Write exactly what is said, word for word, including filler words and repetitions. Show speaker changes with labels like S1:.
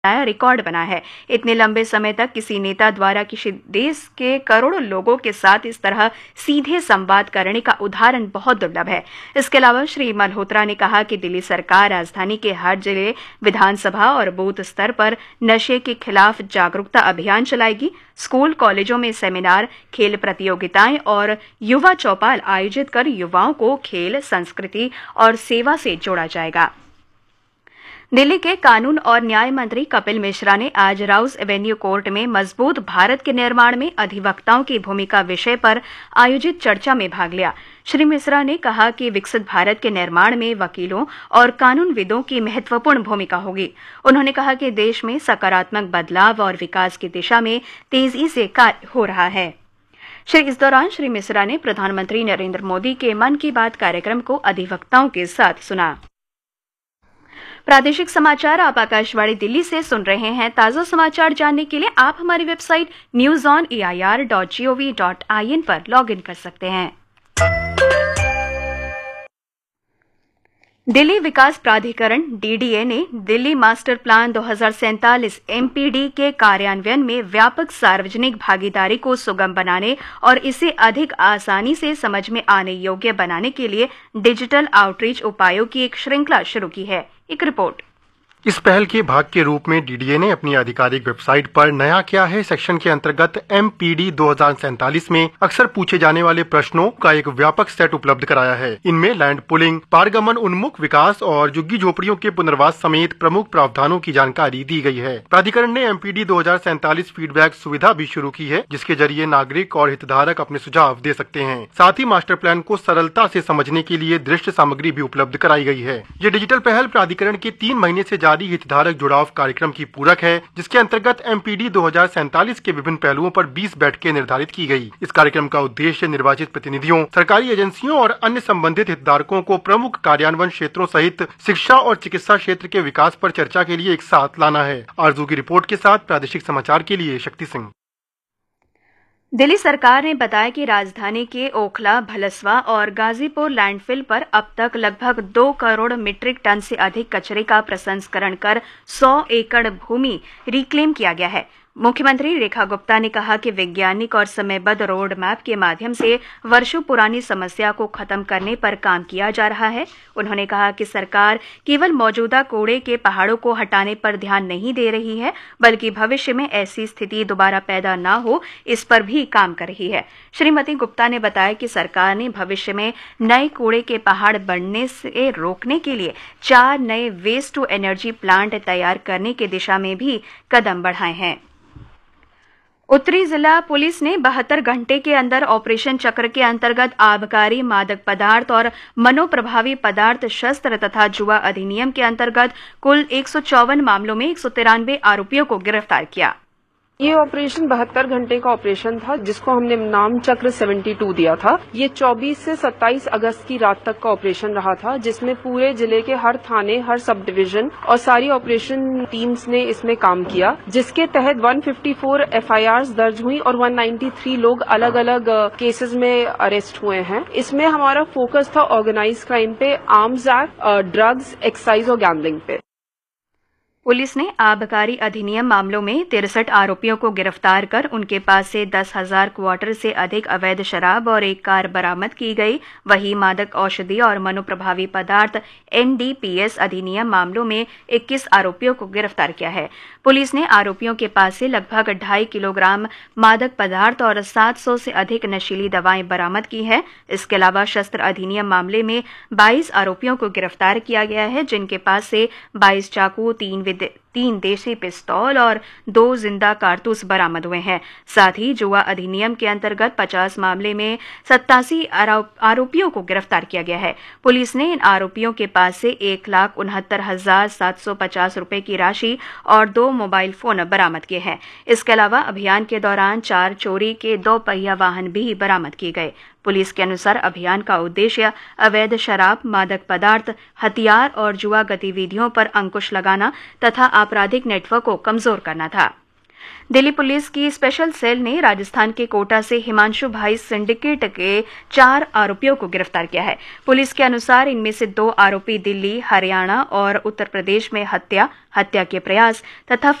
S1: नया रिकॉर्ड बना है। इतने लंबे समय तक किसी नेता द्वारा किसी देश के करोड़ों लोगों के साथ इस तरह सीधे संवाद करने का उदाहरण बहुत दुर्लभ है। इसके अलावा श्री मल्होत्रा ने कहा कि दिल्ली सरकार राजधानी के हर जिले, विधानसभा और बूथ स्तर पर नशे के खिलाफ जागरूकता अभियान चलाएगी। स्कूल कॉलेजों में सेमिनार, खेल प्रतियोगिताएं और युवा चौपाल आयोजित कर युवाओं को खेल, संस्कृति और सेवा से जोड़ा जाएगा। दिल्ली के कानून और न्याय मंत्री कपिल मिश्रा ने आज राउस एवेन्यू कोर्ट में मजबूत भारत के निर्माण में अधिवक्ताओं की भूमिका विषय पर आयोजित चर्चा में भाग लिया। श्री मिश्रा ने कहा कि विकसित भारत के निर्माण में वकीलों और कानूनविदों की महत्वपूर्ण भूमिका होगी। उन्होंने कहा कि देश में सकारात्मक बदलाव और विकास की दिशा में तेजी से कार्य हो रहा है। श्री इस दौरान श्री मिश्रा ने प्रधानमंत्री नरेंद्र मोदी के मन की बात कार्यक्रम को अधिवक्ताओं के साथ सुना। प्रादेशिक समाचार आप आकाशवाणी दिल्ली से सुन रहे हैं। ताजा समाचार जानने के लिए आप हमारी website news on A I R dot G O V dot I N पर लॉग इन कर सकते हैं। दिल्ली विकास प्राधिकरण डी डी ए ने दिल्ली मास्टर प्लान दो हज़ार सैंतालीस एम पी डी के कार्यान्वयन में व्यापक सार्वजनिक भागीदारी को सुगम बनाने और इसे अधिक आसानी से समझ में आने योग्य बनाने के लिए डिजिटल आउटरीच उपायों की एक श्रृंखला शुरू की है। एक रिपोर्ट।
S2: इस पहल के भाग के रूप में डी डी ए ने अपनी आधिकारिक वेबसाइट पर नया क्या है सेक्शन के अंतर्गत एम पी डी दो हज़ार सैंतालीस में अक्सर पूछे जाने वाले प्रश्नों का एक व्यापक सेट उपलब्ध कराया है। इनमें लैंड पुलिंग, पारगमन उन्मुख विकास और झुग्गी झोपड़ियों के पुनर्वास समेत प्रमुख प्रावधानों की जानकारी दी गई है। प्राधिकरण ने एम पी डी दो हज़ार सैंतालीस फीडबैक सुविधा भी शुरू की है, जिसके जरिए नागरिक और हितधारक अपने सुझाव दे सकते हैं। साथ ही मास्टर प्लान को सरलता से समझने के लिए दृश्य सामग्री भी उपलब्ध कराई गई है। ये डिजिटल पहल प्राधिकरण के तीन महीने से जारी हितधारक जुड़ाव कार्यक्रम की पूरक है, जिसके अंतर्गत एम पी डी दो हज़ार सैंतालीस के विभिन्न पहलुओं पर बीस बैठकें निर्धारित की गई। इस कार्यक्रम का उद्देश्य निर्वाचित प्रतिनिधियों, सरकारी एजेंसियों और अन्य संबंधित हितधारकों को प्रमुख कार्यान्वयन क्षेत्रों सहित शिक्षा और चिकित्सा क्षेत्र के विकास पर चर्चा के लिए एक साथ लाना है। आरजू की रिपोर्ट के साथ प्रादेशिक समाचार के लिए शक्ति सिंह।
S1: दिल्ली सरकार ने बताया कि राजधानी के ओखला, भलसवा और गाजीपुर लैंडफिल पर अब तक लगभग दो करोड़ मीट्रिक टन से अधिक कचरे का प्रसंस्करण कर सौ एकड़ भूमि रिक्लेम किया गया है। मुख्यमंत्री रेखा गुप्ता ने कहा कि वैज्ञानिक और समयबद्ध रोड मैप के माध्यम से वर्षों पुरानी समस्या को खत्म करने पर काम किया जा रहा है। उन्होंने कहा कि सरकार केवल मौजूदा कूड़े के पहाड़ों को हटाने पर ध्यान नहीं दे रही है, बल्कि भविष्य में ऐसी स्थिति दोबारा पैदा न हो, इस पर भी काम कर रही है। श्रीमती गुप्ता ने बताया कि सरकार ने भविष्य में नए कूड़े के पहाड़ बढ़ने से रोकने के लिए चार नए वेस्ट टू एनर्जी प्लांट तैयार करने की दिशा में भी कदम बढ़ाए हैं। उत्तरी जिला पुलिस ने बहत्तर घंटे के अंदर ऑपरेशन चक्र के अंतर्गत आबकारी, मादक पदार्थ और मनोप्रभावी पदार्थ, शस्त्र तथा जुआ अधिनियम के अंतर्गत कुल एक सौ चौवन मामलों में एक सौ तिरानवे आरोपियों को गिरफ्तार किया।
S3: ये ऑपरेशन बहत्तर घंटे का ऑपरेशन था, जिसको हमने नाम चक्र बहत्तर दिया था। ये चौबीस से सत्ताईस अगस्त की रात तक का ऑपरेशन रहा था, जिसमें पूरे जिले के हर थाने, हर सब डिवीजन और सारी ऑपरेशन टीम्स ने इसमें काम किया, जिसके तहत एक सौ चौवन एफ आई आर दर्ज हुई और एक सौ तिरानवे लोग अलग अलग केसेस में अरेस्ट हुए हैं। इसमें हमारा फोकस था ऑर्गेनाइज क्राइम पे, आर्म्स एक्ट, ड्रग्स, एक्साइज और गैम्बलिंग पे।
S1: पुलिस ने आबकारी अधिनियम मामलों में तिरसठ आरोपियों को गिरफ्तार कर उनके पास से दस हजार क्वार्टर से अधिक अवैध शराब और एक कार बरामद की गई। वहीं मादक औषधि और मनोप्रभावी पदार्थ एन डी पी एस अधिनियम मामलों में इक्कीस आरोपियों को गिरफ्तार किया है। पुलिस ने आरोपियों के पास से लगभग ढाई किलोग्राम मादक पदार्थ और सात सौ से अधिक नशीली दवाएं बरामद की है। इसके अलावा शस्त्र अधिनियम मामले में बाईस आरोपियों को गिरफ्तार किया गया है, जिनके पास से बाईस चाकू, तीन तीन देसी पिस्तौल और दो जिंदा कारतूस बरामद हुए हैं। साथ ही जुआ अधिनियम के अंतर्गत पचास मामले में सत्तासी आरोपियों को गिरफ्तार किया गया है। पुलिस ने इन आरोपियों के पास से एक लाख उनहत्तर हजार सात सौ पचास रूपये की राशि और दो मोबाइल फोन बरामद किए हैं। इसके अलावा अभियान के दौरान चार चोरी के दो पहिया वाहन भी बरामद किए गए। पुलिस के अनुसार अभियान का उद्देश्य अवैध शराब, मादक पदार्थ, हथियार और जुआ गतिविधियों पर अंकुश लगाना तथा आपराधिक नेटवर्क को कमजोर करना था। दिल्ली पुलिस की स्पेशल सेल ने राजस्थान के कोटा से हिमांशु भाई सिंडिकेट के चार आरोपियों को गिरफ्तार किया है। पुलिस के अनुसार इनमें से दो आरोपी दिल्ली, हरियाणा और उत्तर प्रदेश में हत्या, हत्या के प्रयास तथा